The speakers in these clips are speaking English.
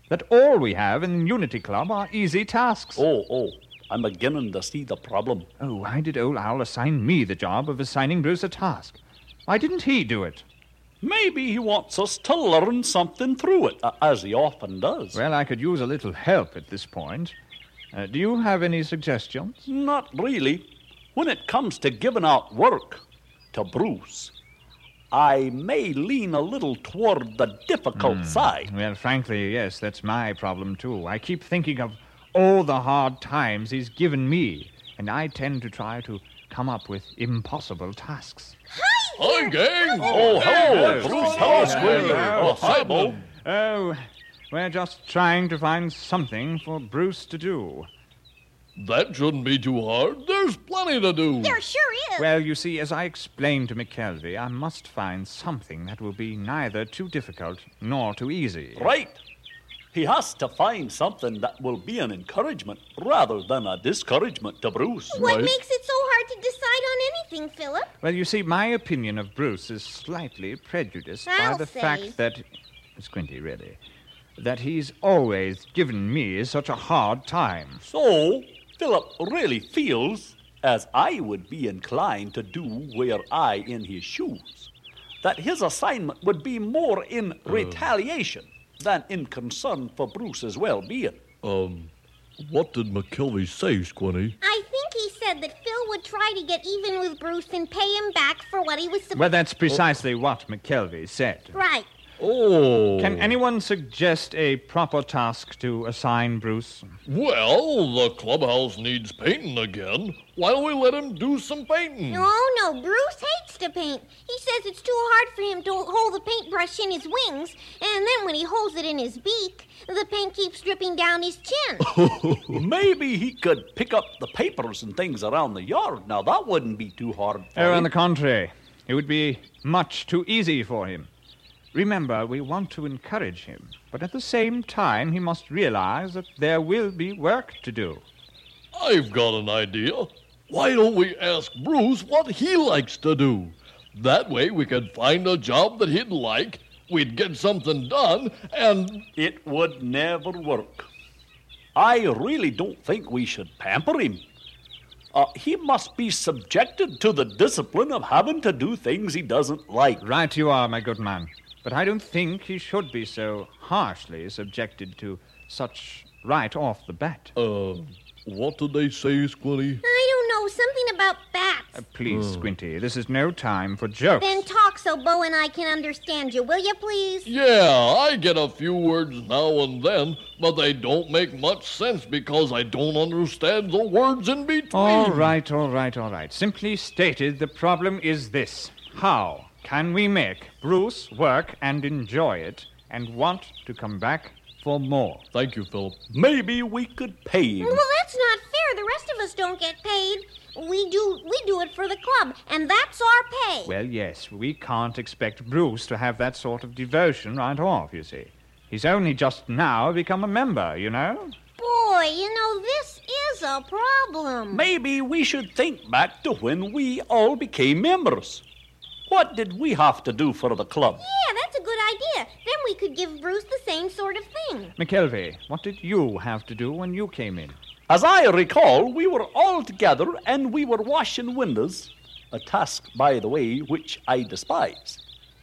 that all we have in Unity Club are easy tasks. Oh, I'm beginning to see the problem. Oh, why did Old Owl assign me the job of assigning Bruce a task? Why didn't he do it? Maybe he wants us to learn something through it, as he often does. Well, I could use a little help at this point. Do you have any suggestions? Not really. When it comes to giving out work to Bruce, I may lean a little toward the difficult side. Well, frankly, yes, that's my problem, too. I keep thinking of all the hard times he's given me, and I tend to try to come up with impossible tasks. Hi, gang! Oh, hello, Bruce. Hello, Square. Hello. Hi, Bo. Oh, we're just trying to find something for Bruce to do. That shouldn't be too hard. There's plenty to do. There sure is. Well, you see, as I explained to McKelvey, I must find something that will be neither too difficult nor too easy. Right. He has to find something that will be an encouragement rather than a discouragement to Bruce. What Right. makes it so hard to decide on anything, Philip? Well, you see, my opinion of Bruce is slightly prejudiced by I'll the say. fact that, Squinty, really, that he's always given me such a hard time. So, Philip really feels, as I would be inclined to do were I in his shoes, that his assignment would be more in retaliation than in concern for Bruce's well-being. What did McKelvey say, Squinty? I think he said that Phil would try to get even with Bruce and pay him back for what he was supposed Well, that's precisely what McKelvey said. Right. Oh. Can anyone suggest a proper task to assign Bruce? Well, the clubhouse needs painting again. Why don't we let him do some painting? No, Bruce hates to paint. He says it's too hard for him to hold the paintbrush in his wings, and then when he holds it in his beak, the paint keeps dripping down his chin. Maybe he could pick up the papers and things around the yard. Now, that wouldn't be too hard for Oh, him. on the contrary, it would be much too easy for him. Remember, we want to encourage him, but at the same time, he must realize that there will be work to do. I've got an idea. Why don't we ask Bruce what he likes to do? That way we could find a job that he'd like, we'd get something done, and... It would never work. I really don't think we should pamper him. He must be subjected to the discipline of having to do things he doesn't like. Right you are, my good man. But I don't think he should be so harshly subjected to such right off the bat. What did they say, Squinty? I don't know, something about bats. Please, Squinty, this is no time for jokes. Then talk so Bo and I can understand you, will you please? Yeah, I get a few words now and then, but they don't make much sense because I don't understand the words in between. All right. Simply stated, the problem is this. How can we make Bruce work and enjoy it and want to come back for more? Thank you, Philip. Maybe we could pay him. Well, that's not fair. The rest of us don't get paid. We do it for the club, and that's our pay. Well, yes, we can't expect Bruce to have that sort of devotion right off, you see. He's only just now become a member, you know? Boy, this is a problem. Maybe we should think back to when we all became members. What did we have to do for the club? Yeah, that's a good idea. Then we could give Bruce the same sort of thing. McKelvey, what did you have to do when you came in? As I recall, we were all together and we were washing windows, a task, by the way, which I despise.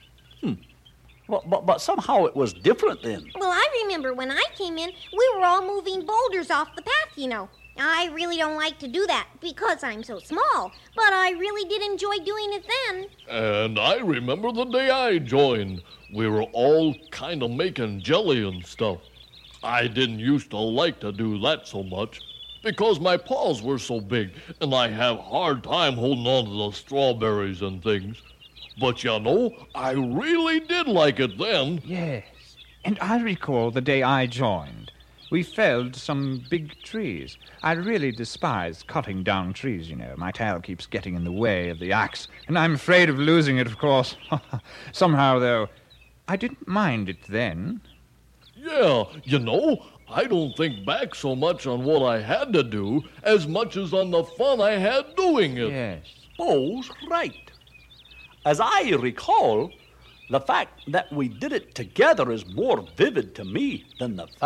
But somehow it was different then. Well, I remember when I came in, we were all moving boulders off the path, I really don't like to do that because I'm so small, but I really did enjoy doing it then. And I remember the day I joined. We were all kind of making jelly and stuff. I didn't used to like to do that so much because my paws were so big and I have a hard time holding on to the strawberries and things. But I really did like it then. Yes, and I recall the day I joined. We felled some big trees. I really despise cutting down trees, My tail keeps getting in the way of the axe, and I'm afraid of losing it, of course. Somehow, though, I didn't mind it then. Yeah, I don't think back so much on what I had to do as much as on the fun I had doing it. Yes. Bo's right. As I recall, the fact that we did it together is more vivid to me than the fact